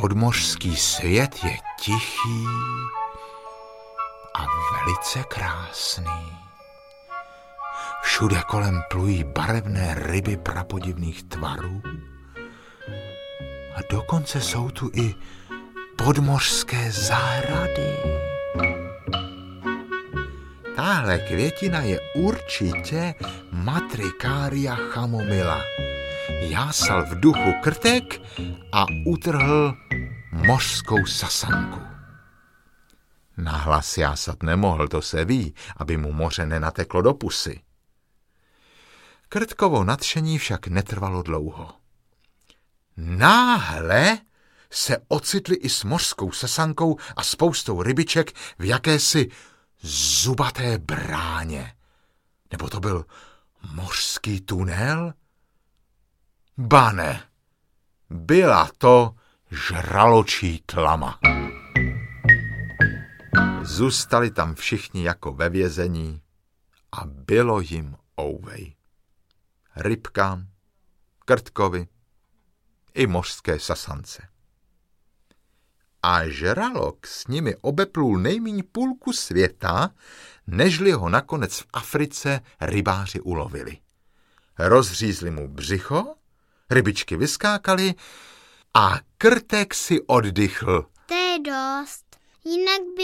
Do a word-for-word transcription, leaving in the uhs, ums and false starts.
Podmořský svět je tichý a velice krásný. Všude kolem plují barevné ryby prapodivných tvarů a dokonce jsou tu i podmořské zahrady. Tahle květina je určitě Matricaria chamomilla. Jásal v duchu krtek a utrhl mořskou sasanku. Nahlas jásat nemohl, to se ví, aby mu moře nenateklo do pusy. Krtkovo nadšení však netrvalo dlouho. Náhle se ocitli i s mořskou sasankou a spoustou rybiček v jakési zubaté bráně. Nebo to byl mořský tunel? Ba ne, byla to žraločí tlama. Zůstali tam všichni jako ve vězení a bylo jim ouvej. Rybkám, krtkovi i mořské sasance. A žralok s nimi obeplul nejmíň půlku světa, nežli ho nakonec v Africe rybáři ulovili. Rozřízli mu břicho, rybičky vyskákaly a krtek si oddychl. To je dost, jinak by